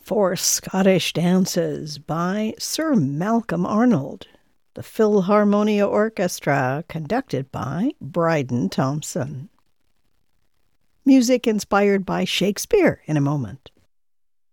Four Scottish Dances by Sir Malcolm Arnold. The Philharmonia Orchestra, conducted by Bryden Thompson. Music inspired by Shakespeare in a moment.